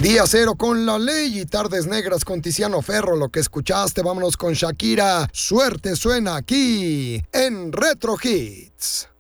Día Cero con La Ley y Tardes Negras con Tiziano Ferro. Lo que escuchaste, vámonos con Shakira. Suerte suena aquí en Retro Hits.